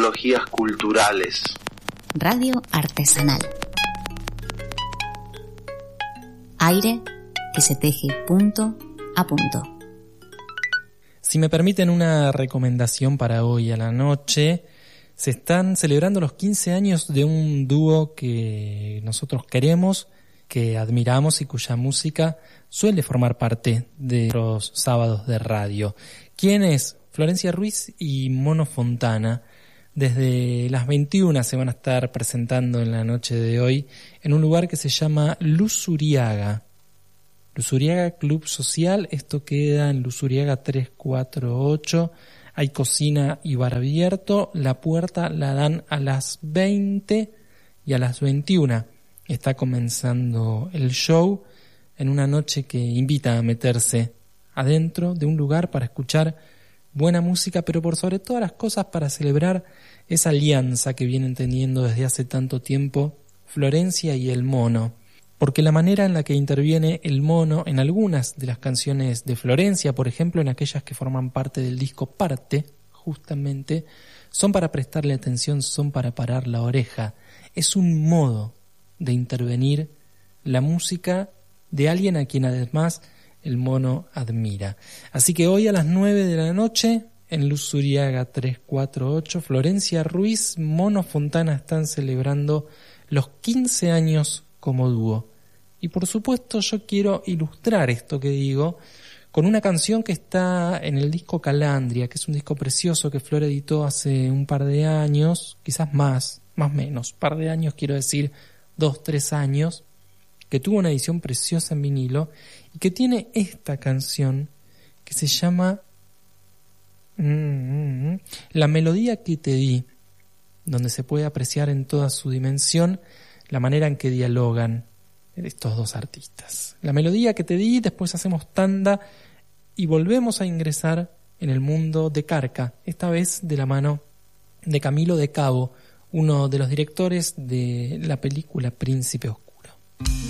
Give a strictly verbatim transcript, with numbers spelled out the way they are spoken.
metodologías culturales. Radio artesanal. Aire que se teje punto a punto. Si me permiten una recomendación para hoy a la noche, se están celebrando los quince años de un dúo que nosotros queremos, que admiramos y cuya música suele formar parte de los sábados de radio. ¿Quién es? Florencia Ruiz y Mono Fontana. Desde las veintiuna se van a estar presentando en la noche de hoy en un lugar que se llama Luzuriaga. Luzuriaga Club Social, esto queda en Luzuriaga trescientos cuarenta y ocho. Hay cocina y bar abierto, la puerta la dan a las veinte y a las veintiuna está comenzando el show en una noche que invita a meterse adentro de un lugar para escuchar buena música, pero por sobre todas las cosas para celebrar esa alianza que vienen teniendo desde hace tanto tiempo Florencia y el Mono. Porque la manera en la que interviene el Mono en algunas de las canciones de Florencia, por ejemplo en aquellas que forman parte del disco Parte, justamente, son para prestarle atención, son para parar la oreja. Es un modo de intervenir la música de alguien a quien además el Mono admira. Así que hoy a las nueve de la noche, en Luzuriaga trescientos cuarenta y ocho, Florencia Ruiz, Mono Fontana están celebrando los quince años como dúo. Y por supuesto yo quiero ilustrar esto que digo con una canción que está en el disco Calandria, que es un disco precioso que Flor editó hace un par de años, quizás más, más menos, par de años quiero decir, dos, tres años, que tuvo una edición preciosa en vinilo y que tiene esta canción que se llama mm, La melodía que te di, donde se puede apreciar en toda su dimensión la manera en que dialogan estos dos artistas. La melodía que te di, después hacemos tanda y volvemos a ingresar en el mundo de Carca, esta vez de la mano de Camilo de Cabo, uno de los directores de la película Príncipe Oscuro.